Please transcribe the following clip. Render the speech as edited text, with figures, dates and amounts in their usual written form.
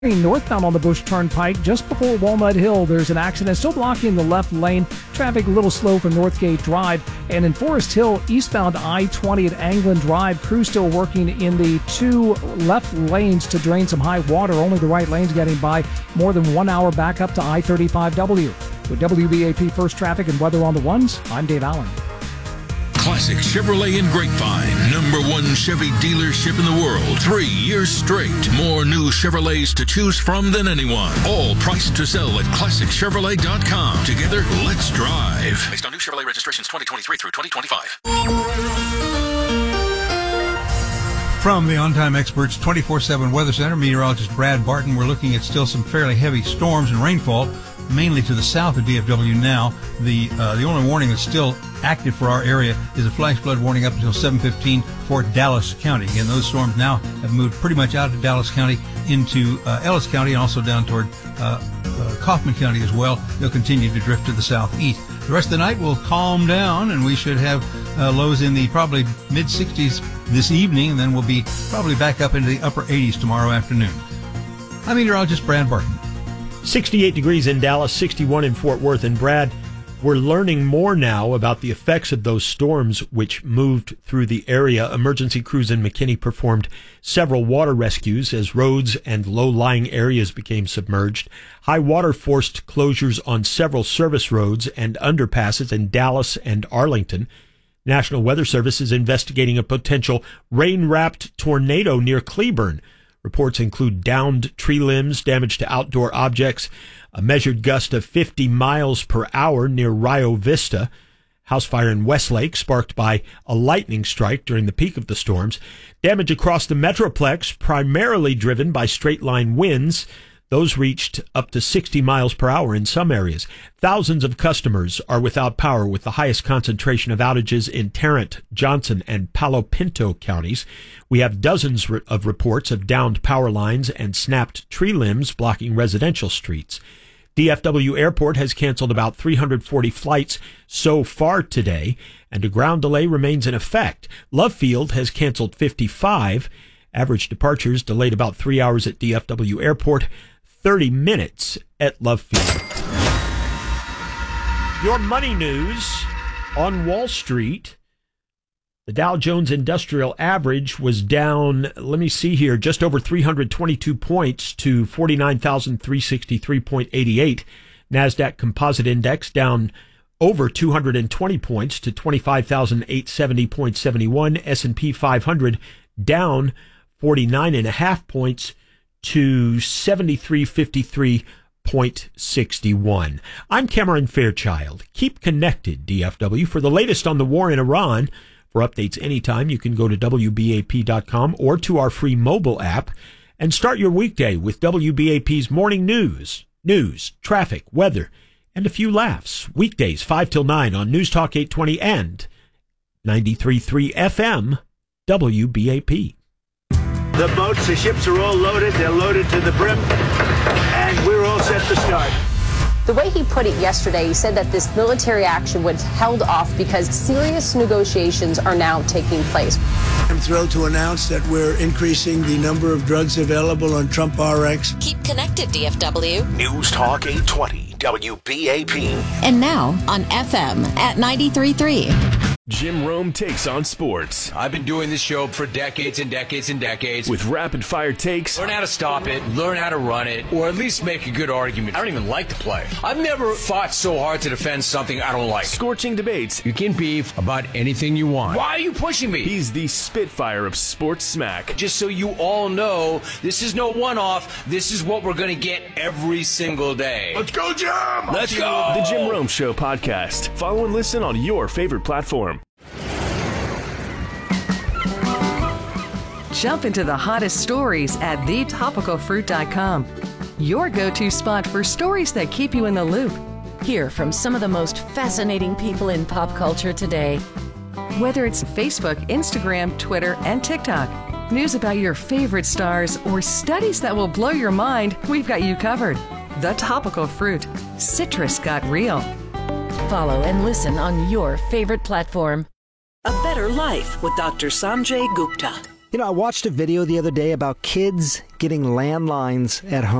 Northbound on the Bush Turnpike, just before Walnut Hill, there's an accident still blocking the left lane. Traffic a little slow from Northgate Drive. And in Forest Hill, eastbound I-20 at Anglin Drive, crew still working in the two left lanes to drain some high water. Only the right lane's getting by. More than 1 hour back up to I-35W. With WBAP First Traffic and Weather on the Ones, I'm Dave Allen. Classic Chevrolet in Grapevine, #1 Chevy dealership in the world. 3 years straight. More new Chevrolets to choose from than anyone. All priced to sell at ClassicChevrolet.com. Together, let's drive. Based on new Chevrolet registrations 2023 through 2025. From the On Time Experts 24/7 Weather Center, meteorologist Brad Barton, we're looking at still some fairly heavy storms and rainfall, mainly to the south of DFW now. The only warning that's still active for our area is a flash flood warning up until 7:15 for Dallas County. Again, those storms now have moved pretty much out of Dallas County into Ellis County and also down toward Kaufman County as well. They'll continue to drift to the southeast. The rest of the night will calm down, and we should have lows in the probably mid-60s this evening, and then we'll be probably back up into the upper 80s tomorrow afternoon. I'm meteorologist Brad Barton. 68 degrees in Dallas, 61 in Fort Worth. And Brad, we're learning more now about the effects of those storms which moved through the area. Emergency crews in McKinney performed several water rescues as roads and low-lying areas became submerged. High water forced closures on several service roads and underpasses in Dallas and Arlington. National Weather Service is investigating a potential rain-wrapped tornado near Cleburne. Reports include downed tree limbs, damage to outdoor objects, a measured gust of 50 miles per hour near Rio Vista. House fire in Westlake sparked by a lightning strike during the peak of the storms. Damage across the Metroplex, primarily driven by straight-line winds. Those reached up to 60 miles per hour in some areas. Thousands of customers are without power, with the highest concentration of outages in Tarrant, Johnson, and Palo Pinto counties. We have dozens of reports of downed power lines and snapped tree limbs blocking residential streets. DFW Airport has canceled about 340 flights so far today, and a ground delay remains in effect. Love Field has canceled 55. Average departures delayed about 3 hours at DFW Airport, 30 minutes at Love Field. Your money news on Wall Street. The Dow Jones Industrial Average was down, let me see here, just over 322 points to 49,363.88. NASDAQ Composite Index down over 220 points to 25,870.71. S&P 500 down 49.5 points to 7353.61. I'm Cameron Fairchild. Keep connected, DFW. For the latest on the war in Iran, for updates anytime, you can go to WBAP.com or to our free mobile app and start your weekday with WBAP's morning news, traffic, weather, and a few laughs. Weekdays 5 till 9 on News Talk 820 and 93.3 FM WBAP. The boats, the ships are all loaded. They're loaded to the brim, and we're all set to start. The way he put it yesterday, he said that this military action was held off because serious negotiations are now taking place. I'm thrilled to announce that we're increasing the number of drugs available on Trump RX. Keep connected, DFW. News Talk 820 WBAP. And now on FM at 93.3. Jim Rome takes on sports. I've been doing this show for decades and decades and decades. With rapid-fire takes. Learn how to stop it, learn how to run it, or at least make a good argument. I don't even like to play. I've never fought so hard to defend something I don't like. Scorching debates. You can beef about anything you want. Why are you pushing me? He's the Spitfire of sports smack. Just so you all know, this is no one-off. This is what we're going to get every single day. Let's go, Jim! Let's go! The Jim Rome Show podcast. Follow and listen on your favorite platform. Jump into the hottest stories at thetopicalfruit.com. Your go-to spot for stories that keep you in the loop. Hear from some of the most fascinating people in pop culture today. Whether it's Facebook, Instagram, Twitter, and TikTok, news about your favorite stars, or studies that will blow your mind, we've got you covered. The Topical Fruit. Citrus got real. Follow and listen on your favorite platform. A Better Life with Dr. Sanjay Gupta. I watched a video the other day about kids getting landlines at home.